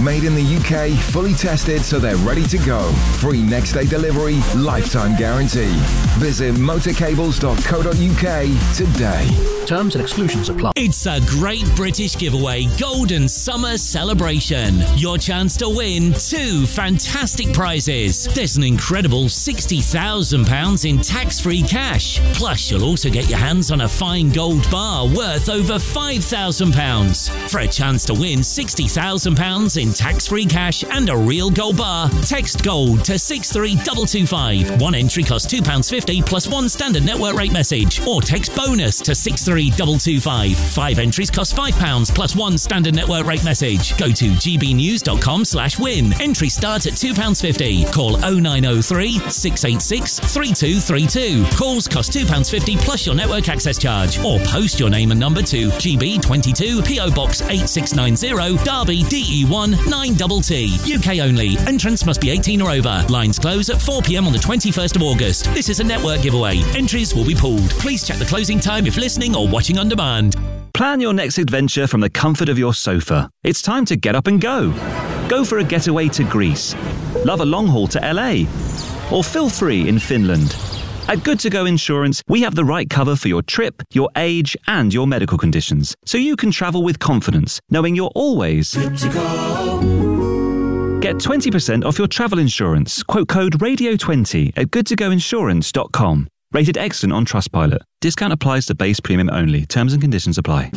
Made in the UK, fully tested so they're ready to go. Free next day delivery, lifetime guarantee. Visit motorcables.co.uk today. Terms and exclusions apply. It's a great British giveaway Golden Summer Celebration. Your chance to win 2 fantastic prizes. There's an incredible £60,000 in tax-free cash. Plus, you'll also get your hands on a fine gold bar worth over £5,000. For a chance to win £60,000 in tax-free cash and a real gold bar, text GOLD to 63225. One entry costs £2.50 plus one standard network rate message. Or text BONUS to 63225. 5 entries cost £5 plus one standard network rate message. Go to gbnews.com/win. Entries start at £2.50. Call 0903 686 3232. Calls cost £2.50 plus your network access charge. Or post your name and number to GB22 PO Box 8690 Derby DE1 9TT. UK only. Entrance must be 18 or over. Lines close at 4 p.m. on the 21st of August. This is a network giveaway. Entries will be pooled. Please check the closing time if listening or watching on demand. Plan your next adventure from the comfort of your sofa. It's time to get up and go. Go for a getaway to Greece. Love a long haul to LA. Or feel free in Finland. At Good To Go Insurance, we have the right cover for your trip, your age, and your medical conditions, so you can travel with confidence, knowing you're always good to go. Get 20% off your travel insurance. Quote code RADIO20 at goodtogoinsurance.com. Rated excellent on Trustpilot. Discount applies to base premium only. Terms and conditions apply.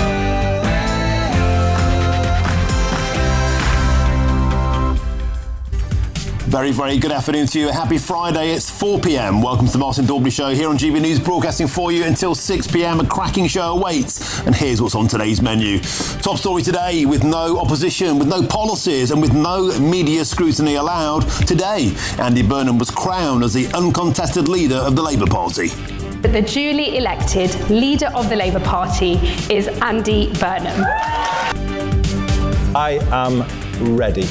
Very, very good afternoon to you. Happy Friday. It's 4 p.m. Welcome to the Martin Daubney Show here on GB News, broadcasting for you until 6 p.m. A cracking show awaits. And here's what's on today's menu. Top story today: with no opposition, with no policies, and with no media scrutiny allowed, today Andy Burnham was crowned as the uncontested leader of the Labour Party. The duly elected leader of the Labour Party is Andy Burnham. I am ready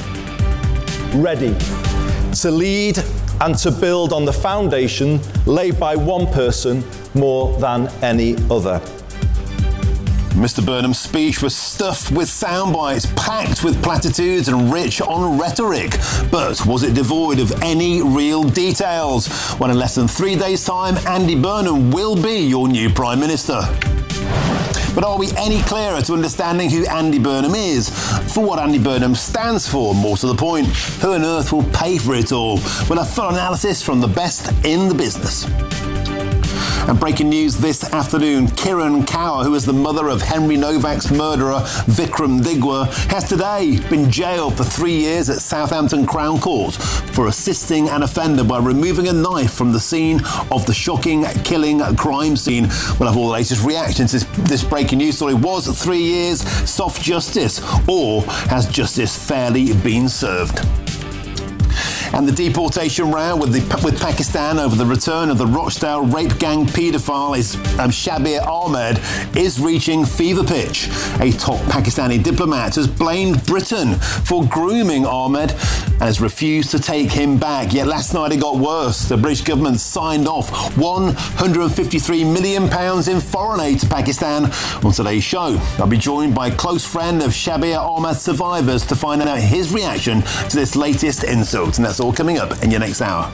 to lead and to build on the foundation laid by one person more than any other. Mr. Burnham's speech was stuffed with sound bites, packed with platitudes and rich on rhetoric. But was it devoid of any real details? Well, in less than 3 days' time, Andy Burnham will be your new Prime Minister. But are we any clearer to understanding who Andy Burnham is? For what Andy Burnham stands for? More to the point, who on earth will pay for it all? Well, a full analysis from the best in the business. And breaking news this afternoon, Kiran Kaur, who is the mother of Henry Novak's murderer Vikram Digwa, has today been jailed for 3 years at Southampton Crown Court for assisting an offender by removing a knife from the scene of the shocking killing crime scene. We'll have all the latest reactions to this breaking news story. Was 3 years soft justice, or has justice fairly been served? And the deportation row with Pakistan over the return of the Rochdale rape gang paedophile Shabir Ahmed is reaching fever pitch. A top Pakistani diplomat has blamed Britain for grooming Ahmed and has refused to take him back. Yet last night it got worse. The British government signed off £153 million in foreign aid to Pakistan. On today's show, I'll be joined by a close friend of Shabir Ahmed's survivors to find out his reaction to this latest insult. And that's all coming up in your next hour.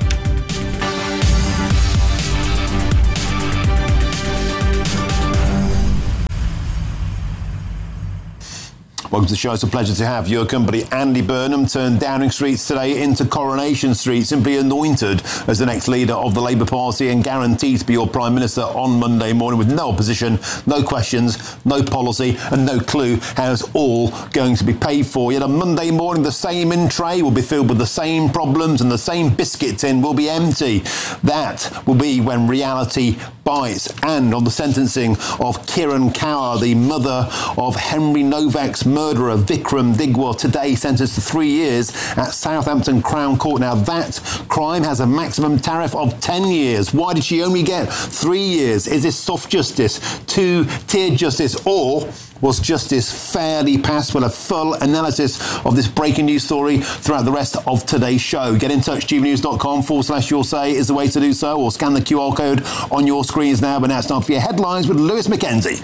Welcome to the show. It's a pleasure to have your company. Andy Burnham turned Downing Street today into Coronation Street, simply anointed as the next leader of the Labour Party and guaranteed to be your Prime Minister on Monday morning with no opposition, no questions, no policy and no clue how it's all going to be paid for. Yet on Monday morning, the same in tray will be filled with the same problems and the same biscuit tin will be empty. That will be when reality bites. And on the sentencing of Kiran Kaur, the mother of Henry Novak's murderer Vikram Digwa, today sentenced to 3 years at Southampton Crown Court. Now that crime has a maximum tariff of 10 years. Why did she only get 3 years? Is this soft justice, two-tiered justice, or was justice fairly passed? Well, a full analysis of this breaking news story throughout the rest of today's show. Get in touch, gbnews.com/your say is the way to do so, or scan the QR code on your screens now. But now it's time for your headlines with Lewis Mackenzie.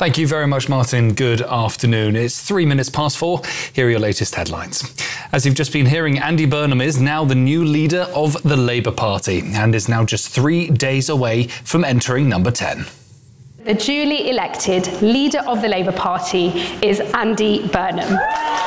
Thank you very much, Martin. Good afternoon. It's 4 minutes past. Here are your latest headlines. As you've just been hearing, Andy Burnham is now the new leader of the Labour Party and is now just 3 days away from entering number 10. The duly elected leader of the Labour Party is Andy Burnham.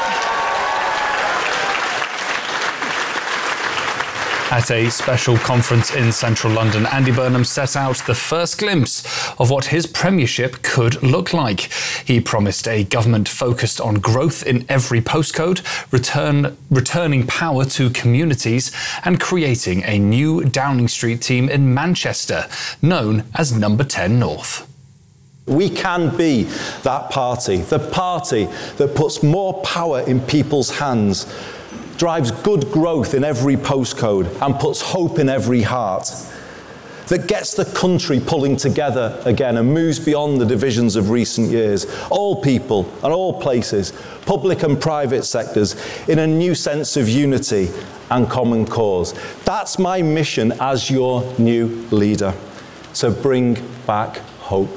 At a special conference in central London, Andy Burnham set out the first glimpse of what his premiership could look like. He promised a government focused on growth in every postcode, returning power to communities and creating a new Downing Street team in Manchester, known as Number 10 North. We can be that party, the party that puts more power in people's hands, drives good growth in every postcode and puts hope in every heart, that gets the country pulling together again and moves beyond the divisions of recent years, all people and all places, public and private sectors, in a new sense of unity and common cause. That's my mission as your new leader, to bring back hope.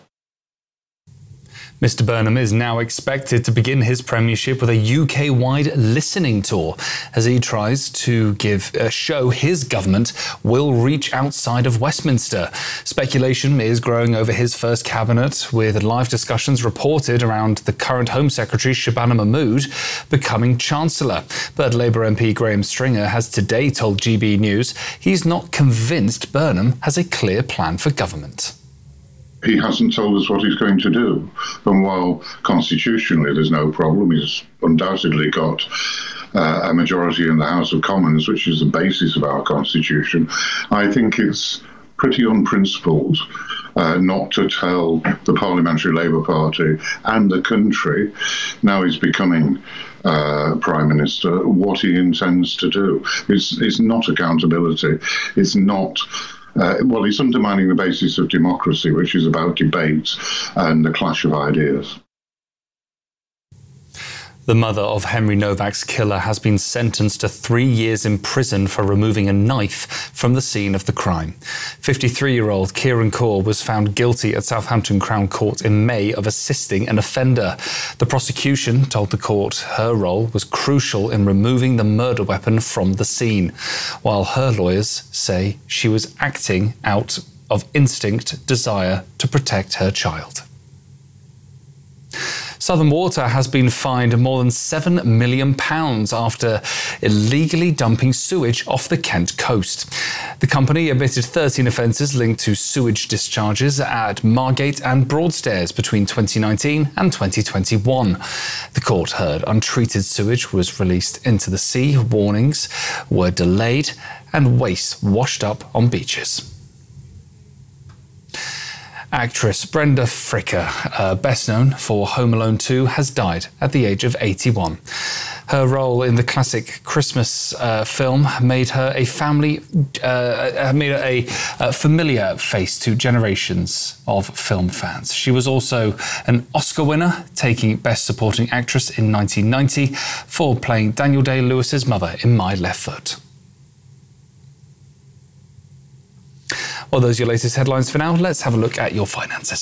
Mr Burnham is now expected to begin his premiership with a UK-wide listening tour as he tries to show his government will reach outside of Westminster. Speculation is growing over his first cabinet, with live discussions reported around the current Home Secretary Shabana Mahmood becoming Chancellor. But Labour MP Graham Stringer has today told GB News he's not convinced Burnham has a clear plan for government. He hasn't told us what he's going to do. And while constitutionally there's no problem, he's undoubtedly got a majority in the House of Commons, which is the basis of our constitution, I think it's pretty unprincipled not to tell the Parliamentary Labour Party and the country, now he's becoming Prime Minister, what he intends to do. It's not accountability. It's not... he's undermining the basis of democracy, which is about debate and the clash of ideas. The mother of Henry Novak's killer has been sentenced to 3 years in prison for removing a knife from the scene of the crime. 53-year-old Kieran Kaur was found guilty at Southampton Crown Court in May of assisting an offender. The prosecution told the court her role was crucial in removing the murder weapon from the scene, while her lawyers say she was acting out of instinct, desire to protect her child. Southern Water has been fined more than £7 million after illegally dumping sewage off the Kent coast. The company admitted 13 offences linked to sewage discharges at Margate and Broadstairs between 2019 and 2021. The court heard untreated sewage was released into the sea, warnings were delayed, and waste washed up on beaches. Actress Brenda Fricker, best known for Home Alone 2, has died at the age of 81. Her role in the classic Christmas film made her a familiar face to generations of film fans. She was also an Oscar winner, taking Best Supporting Actress in 1990 for playing Daniel Day-Lewis's mother in My Left Foot. Well, those are your latest headlines for now. Let's have a look at your finances.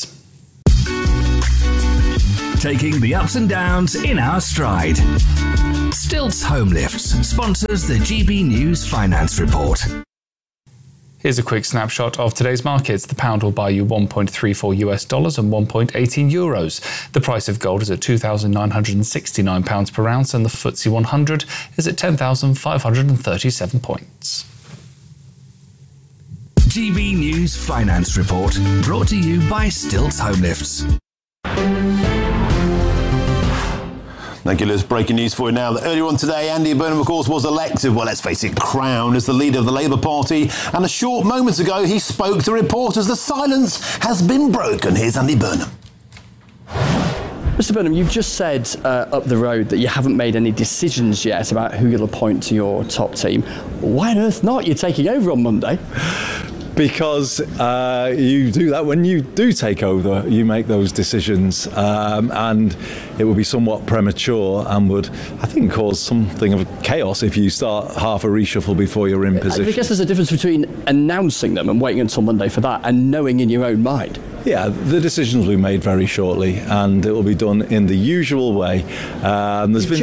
Taking the ups and downs in our stride. Stilts Home Lifts sponsors the GB News Finance Report. Here's a quick snapshot of today's markets. The pound will buy you $1.34 and 1.18 euros. The price of gold is at £2,969 per ounce, and the FTSE 100 is at 10,537 points. GB News Finance Report, brought to you by Stilts Home Lifts. Thank you, Liz. Breaking news for you now. Earlier on today, Andy Burnham, of course, was elected, well, let's face it, crowned as the leader of the Labour Party. And a short moment ago, he spoke to reporters. The silence has been broken. Here's Andy Burnham. Mr Burnham, you've just said up the road that you haven't made any decisions yet about who you'll appoint to your top team. Why on earth not? You're taking over on Monday. Because you do that when you do take over, you make those decisions, and it would be somewhat premature and would, I think, cause something of chaos if you start half a reshuffle before you're in position. I guess there's a difference between announcing them and waiting until Monday for that and knowing in your own mind. Yeah, the decisions will be made very shortly, and it will be done in the usual way. There's been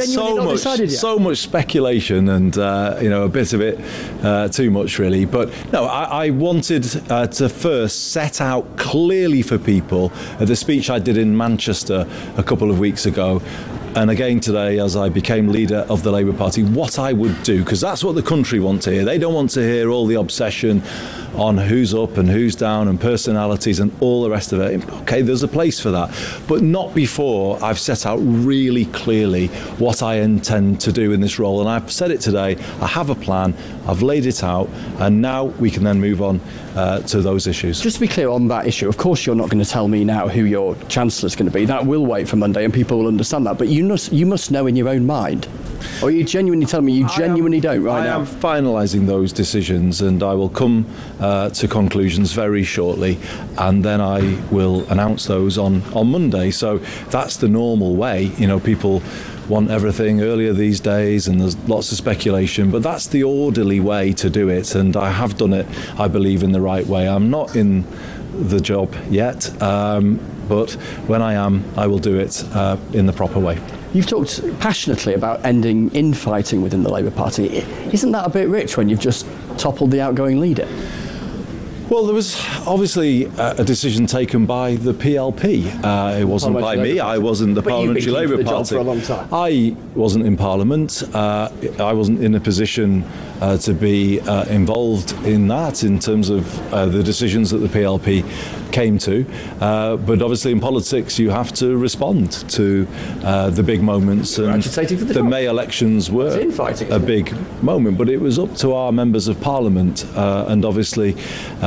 so much speculation, and a bit of it too much, really. But no, I wanted to first set out clearly for people the speech I did in Manchester a couple of weeks ago. And again today, as I became leader of the Labour Party, what I would do, because that's what the country want to hear. They don't want to hear all the obsession on who's up and who's down and personalities and all the rest of it. Okay, there's a place for that, but not before I've set out really clearly what I intend to do in this role. And I've said it today, I have a plan, I've laid it out, and now we can then move on to those issues. Just to be clear on that issue, of course you're not going to tell me now who your Chancellor's going to be. That will wait for Monday and people will understand that. But you must know in your own mind. Or are you genuinely telling me you genuinely don't right now? I am finalising those decisions, and I will come to conclusions very shortly, and then I will announce those on Monday. So that's the normal way. People want everything earlier these days, and there's lots of speculation, but that's the orderly way to do it, and I have done it, I believe, in the right way. I'm not in the job yet, but when I am, I will do it in the proper way. You've talked passionately about ending infighting within the Labour Party. Isn't that a bit rich when you've just toppled the outgoing leader? Well, there was obviously a decision taken by the PLP. It wasn't by me. I wasn't the Parliamentary Labour Party. For a long time. I wasn't in Parliament. I wasn't in a position to be involved in that in terms of the decisions that the PLP came to. But obviously in politics you have to respond to the big moments. And the May elections were a big moment, but it was up to our members of Parliament, and obviously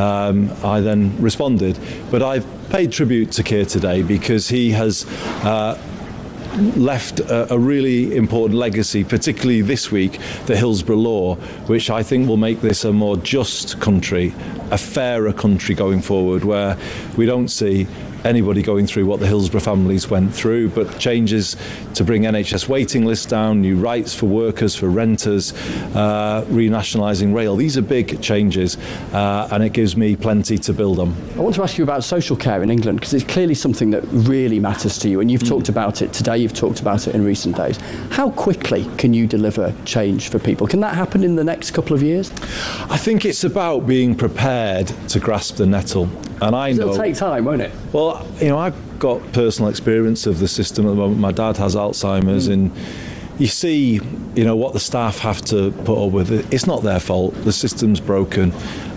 I then responded. But I've paid tribute to Keir today because he has left a really important legacy, particularly this week, the Hillsborough Law, which I think will make this a more just country, a fairer country going forward, where we don't see anybody going through what the Hillsborough families went through, but changes to bring NHS waiting lists down, new rights for workers, for renters, renationalising rail. These are big changes, and it gives me plenty to build on. I want to ask you about social care in England, because it's clearly something that really matters to you, and you've talked about it today, you've talked about it in recent days. How quickly can you deliver change for people? Can that happen in the next couple of years? I think it's about being prepared to grasp the nettle. And I know it'll take time, won't it? Well, I've got personal experience of the system at the moment. My dad has Alzheimer's, and you see, what the staff have to put up with. It's not their fault. The system's broken.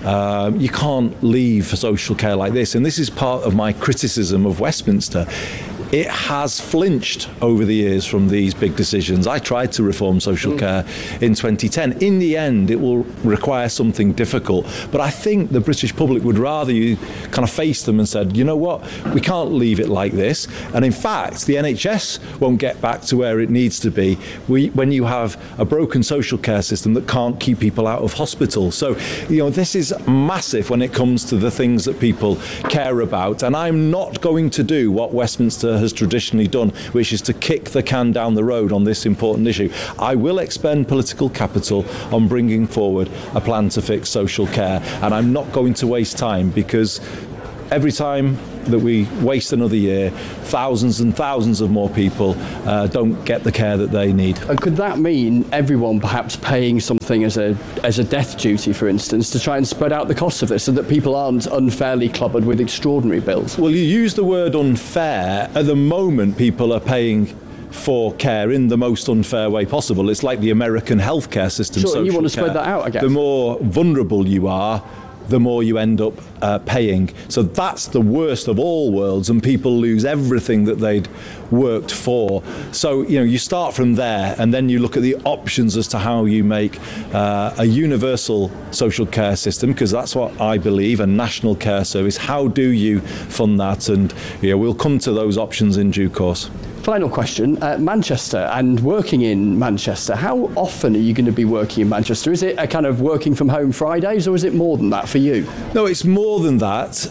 You can't leave social care like this. And this is part of my criticism of Westminster. It has flinched over the years from these big decisions. I tried to reform social care in 2010. In the end, it will require something difficult. But I think the British public would rather you kind of face them and said, you know what, we can't leave it like this. And in fact, the NHS won't get back to where it needs to be when you have a broken social care system that can't keep people out of hospital. So, this is massive when it comes to the things that people care about. And I'm not going to do what Westminster has traditionally done, which is to kick the can down the road on this important issue. I will expend political capital on bringing forward a plan to fix social care, and I'm not going to waste time, because every time that we waste another year, thousands and thousands of more people don't get the care that they need. And could that mean everyone perhaps paying something as a death duty, for instance, to try and spread out the costs of this so that people aren't unfairly clobbered with extraordinary bills? Well, you use the word unfair. At the moment, people are paying for care in the most unfair way possible. It's like the American healthcare system. Sure, you want to spread that out, I guess. The more vulnerable you are, the more you end up paying. So that's the worst of all worlds, and people lose everything that they'd worked for. So, you start from there, and then you look at the options as to how you make a universal social care system, because that's what I believe, a national care service. How do you fund that? And we'll come to those options in due course. Final question, Manchester and working in Manchester, how often are you going to be working in Manchester? Is it a kind of working from home Fridays, or is it more than that for you? No, it's more than that.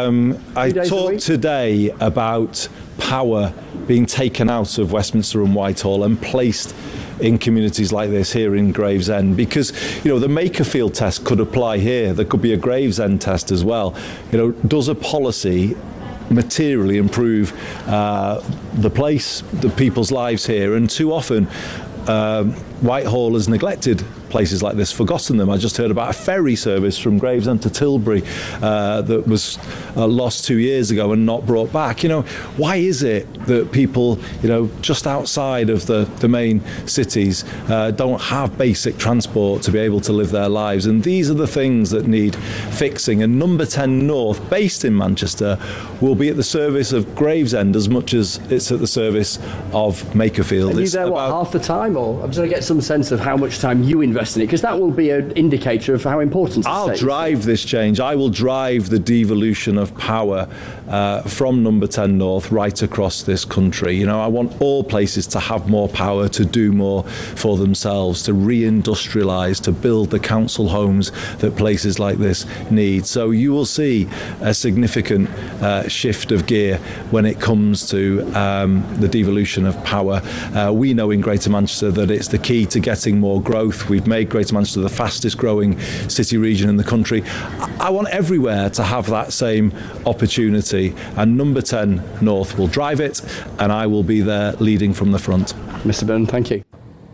I talked today about power being taken out of Westminster and Whitehall and placed in communities like this here in Gravesend, because the Makerfield test could apply here. There could be a Gravesend test as well. Does a policy materially improve the place, the people's lives here. And too often, Whitehall has neglected places like this, forgotten them. I just heard about a ferry service from Gravesend to Tilbury that was lost 2 years ago and not brought back. Why is it that people, just outside of the main cities don't have basic transport to be able to live their lives? And these are the things that need fixing. And Number 10 North, based in Manchester, will be at the service of Gravesend as much as it's at the service of Makerfield. Are you there, half the time? Or I'm just going to get some sense of how much time you invest in it, because that will be an indicator of how important I'll drive this change. I will drive the devolution of power from Number 10 North right across this country. I want all places to have more power, to do more for themselves, to re-industrialise, to build the council homes that places like this need. So you will see a significant shift of gear when it comes to the devolution of power. We know in Greater Manchester that it's the key to getting more growth. We've made Greater Manchester the fastest growing city region in the country. I want everywhere to have that same opportunity, and Number 10 North will drive it, and I will be there leading from the front. Mr. Burnham, thank you.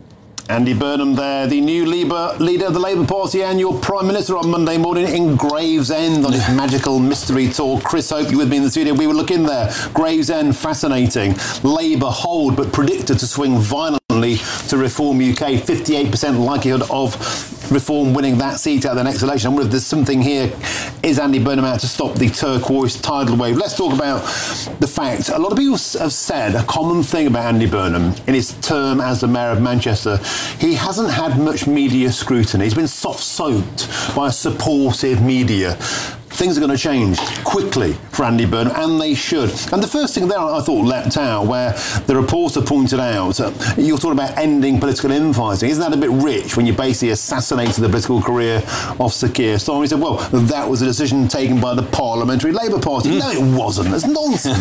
Andy Burnham there, the new leader of the Labour Party and your Prime Minister on Monday morning in Gravesend on his magical mystery tour. Chris Hope, you with me in the studio. We were looking there. Gravesend, fascinating. Labour hold, but predicted to swing violently to Reform UK. 58% likelihood of Reform winning that seat at the next election. I wonder if there's something here. Is Andy Burnham out to stop the turquoise tidal wave? Let's talk about the fact. A lot of people have said a common thing about Andy Burnham in his term as the Mayor of Manchester. He hasn't had much media scrutiny. He's been soft-soaked by supportive media. Things are going to change quickly for Andy Burnham, and they should. And the first thing there I thought leapt out, where the reporter pointed out, you're talking about ending political infighting. Isn't that a bit rich when you basically assassinated the political career of Sir Keir Starmer? He said, well, that was a decision taken by the Parliamentary Labour Party. No, it wasn't. That's nonsense.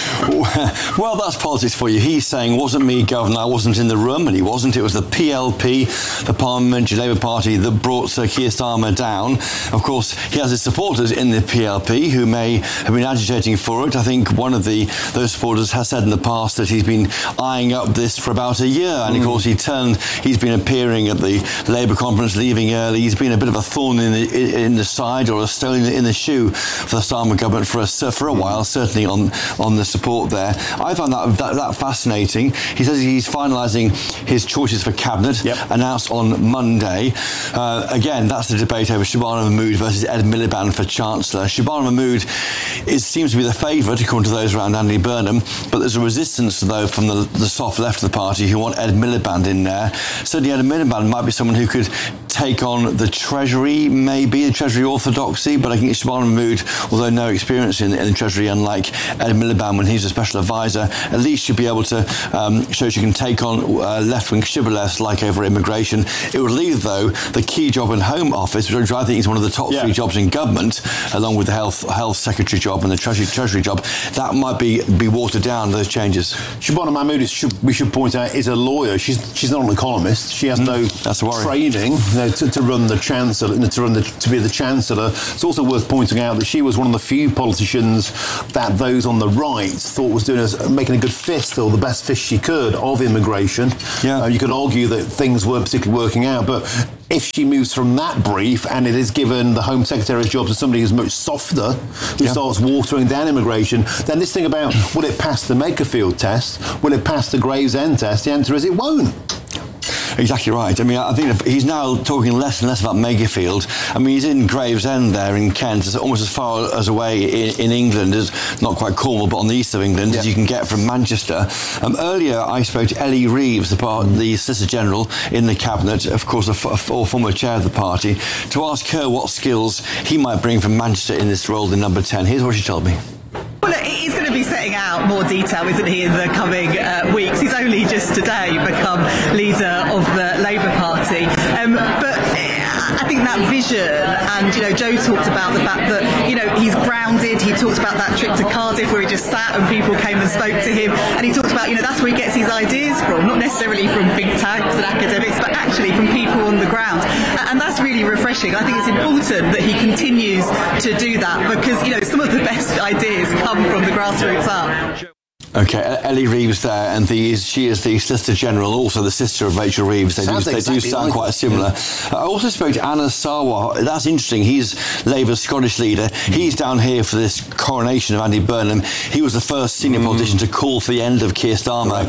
Well, that's politics for you. He's saying, it wasn't me, Governor, I wasn't in the room, and he wasn't. It was the PLP, the Parliamentary Labour Party, that brought Sir Keir Starmer down. Of course, he has his supporters in the PLP who may have been agitating for it. I think one of those supporters has said in the past that he's been eyeing up this for about a year, and of course he's been appearing at the Labour conference, leaving early. He's been a bit of a thorn in the side, or a stone in the shoe for the Starmer government for a while, certainly on the support there. I found that fascinating. He says he's finalising his choices for cabinet, announced on Monday. Again, that's the debate over Shabana Mahmood versus Ed Miliband for Chancellor. Shabana Mahmood seems to be the favourite, according to those around Andy Burnham, but there's a resistance, though, from the soft left of the party who want Ed Miliband in there. Certainly Ed Miliband might be someone who could take on the Treasury, maybe, the Treasury orthodoxy, but I think Shabana Mahmood, although no experience in the Treasury, unlike Ed Miliband when he's a special advisor, at least should be able to show she can take on left-wing shibboleths like over immigration. It would leave, though, the key job in Home Office, which I think is one of the top three jobs in government, along with the health secretary job and the treasury job. That might be watered down, those changes. Shabana Mahmood, we should point out, is a lawyer. She's not an economist. She has no training to run the chancellor, to be the chancellor. It's also worth pointing out that she was one of the few politicians that those on the right thought was making a good fist, or the best fist she could, of immigration. You could argue that things weren't particularly working out, but if she moves from that brief and it is given the Home Secretary's job to somebody who's much softer, who starts watering down immigration, then this thing about will it pass the Makerfield test, will it pass the Gravesend test, the answer is it won't. Exactly right. I mean, I think he's now talking less and less about Makerfield. I mean, he's in Gravesend there in Kent, it's almost as far as away in England as, not quite Cornwall, but on the east of England, as you can get from Manchester. Earlier, I spoke to Ellie Reeves, the Solicitor General in the Cabinet, of course, a former chair of the party, to ask her what skills he might bring from Manchester in this role in Number 10. Here's what she told me. Well, he's going to be setting out more detail, isn't he, in the coming weeks. He's only just today become leader of the Labour Party. But I think that vision, and, Joe talked about the fact that, he's ground grounded. He talked about that trip to Cardiff where he just sat and people came and spoke to him. And he talked about, that's where he gets his ideas from, not necessarily from think tanks and academics, but actually from people on the ground. And that's really refreshing. I think it's important that he continues to do that because, some of the best ideas come from the grassroots up. Okay, Ellie Reeves there, and she is the Solicitor General, also the sister of Rachel Reeves. They do sound quite similar. I also spoke to Anna Sarwar. That's interesting. He's Labour's Scottish leader. He's down here for this coronation of Andy Burnham. He was the first senior politician to call for the end of Keir Starmer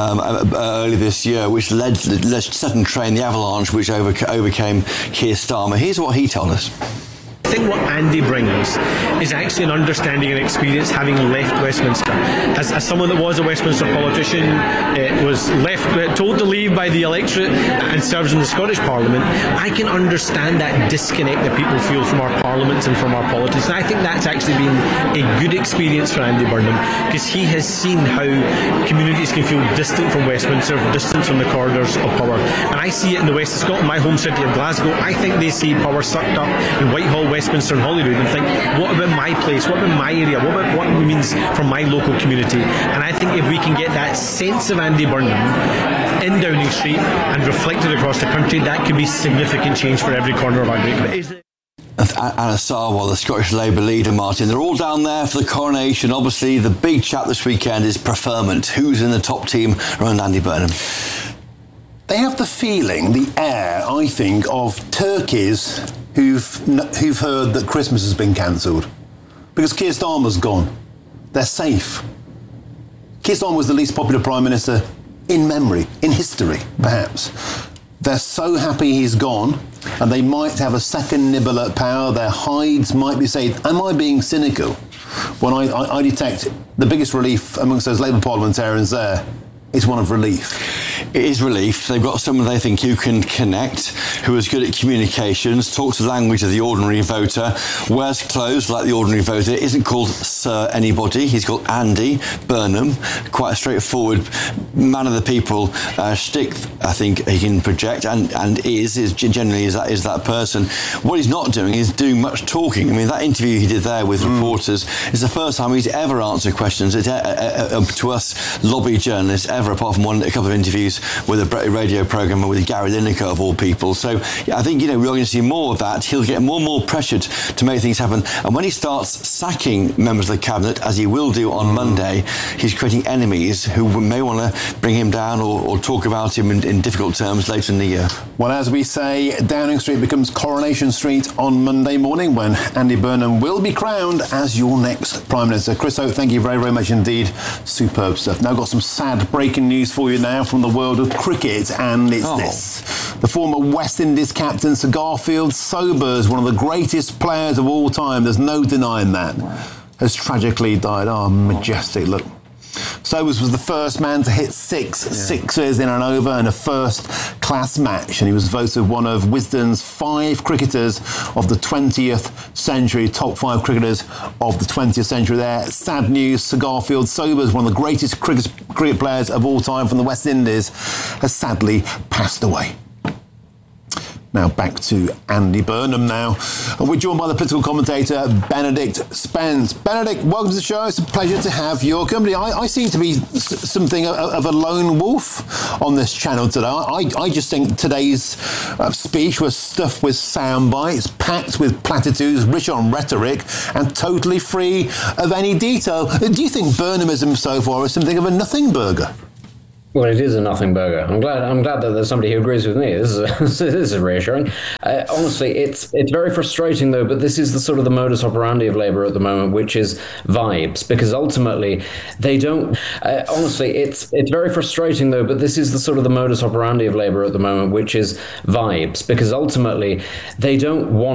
early this year, which set in train the avalanche which overcame Keir Starmer. Here's what he told us. I think what Andy brings is actually an understanding and experience having left Westminster. As someone that was a Westminster politician, was told to leave by the electorate and serves in the Scottish Parliament, I can understand that disconnect that people feel from our parliaments and from our politics. And I think that's actually been a good experience for Andy Burnham because he has seen how communities can feel distant from Westminster, distant from the corridors of power. And I see it in the west of Scotland, my home city of Glasgow. I think they see power sucked up in Whitehall, Westminster and Holyrood and think, what about my place? What about my area? What about what it means for my local community? And I think if we can get that sense of Andy Burnham in Downing Street and reflected across the country, that could be significant change for every corner of our great country. Anna Sarwar, the Scottish Labour leader, Martin. They're all down there for the coronation. Obviously, the big chat this weekend is preferment. Who's in the top team around Andy Burnham? They have the feeling, the air, I think, of turkeys who've heard that Christmas has been cancelled. Because Keir Starmer's gone. They're safe. Keir Starmer was the least popular Prime Minister in memory, in history, perhaps. They're so happy he's gone, and they might have a second nibble at power. Their hides might be saved. Am I being cynical when I detect the biggest relief amongst those Labour parliamentarians there is one of relief? It is relief. They've got someone they think who can connect, who is good at communications, talks the language of the ordinary voter, wears clothes like the ordinary voter, isn't called Sir Anybody. He's called Andy Burnham. Quite a straightforward man of the people shtick, I think he can project, and is generally is that person. What he's not doing is doing much talking. I mean, that interview he did there with reporters is the first time he's ever answered questions to us lobby journalists ever, apart from a couple of interviews with a radio programme with Gary Lineker of all people. So I think we're going to see more of that. He'll get more and more pressured to make things happen, and when he starts sacking members of the cabinet, as he will do on Monday, he's creating enemies who may want to bring him down or talk about him in difficult terms later in the year. Well, as we say, Downing Street becomes Coronation Street on Monday morning when Andy Burnham will be crowned as your next Prime Minister. Chris Hope, thank you very, very much indeed. Superb stuff. Now, I've got some sad breaking news for you now from the world of cricket, and it's this. The former West Indies captain, Sir Garfield Sobers, one of the greatest players of all time, there's no denying that, has tragically died. Oh, majestic, look. Sobers was the first man to hit sixes in an over in a first-class match, and he was voted one of Wisden's 5 cricketers of the 20th century, top 5 cricketers of the 20th century there. Sad news, Sir Garfield Sobers, one of the greatest cricket players of all time from the West Indies, has sadly passed away. Now back to Andy Burnham now. And we're joined by the political commentator Benedict Spence. Benedict, welcome to the show. It's a pleasure to have your company. I seem to be something of a lone wolf on this channel today. I just think today's speech was stuffed with sound bites, packed with platitudes, rich on rhetoric, and totally free of any detail. Do you think Burnhamism so far is something of a nothing burger? Well, it is a nothing burger. I'm glad that there's somebody who agrees with me. This is reassuring. Honestly, it's very frustrating though. But this is the sort of the modus operandi of Labour at the moment, which is vibes, because ultimately they don't. Honestly, it's very frustrating though. But this is the sort of the modus operandi of Labour at the moment, which is vibes, because ultimately they don't want